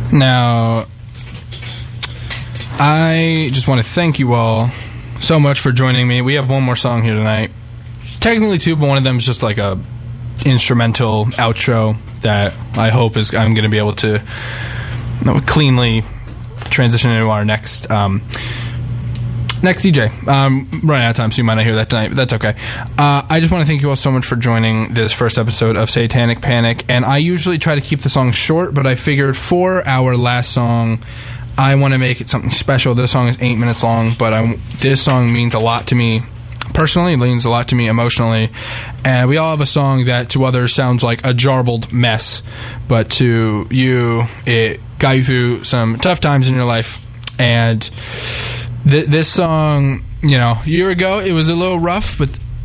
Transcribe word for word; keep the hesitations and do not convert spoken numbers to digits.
Now, I just want to thank you all so much for joining me. We have one more song here tonight. Technically two, but one of them is just like a instrumental outro that I hope is I'm going to be able to you know, cleanly transition into our next um, next D J. Um, running out of time, so you might not hear that tonight, but that's okay. Uh, I just want to thank you all so much for joining this first episode of Satanic Panic, and I usually try to keep the song short, but I figured for our last song, I want to make it something special. This song is eight minutes long, but I, this song means a lot to me personally. It means a lot to me emotionally, and we all have a song that to others sounds like a jarbled mess, but to you, it got you through some tough times in your life, and th- this song, you know, a year ago, it was a little rough, but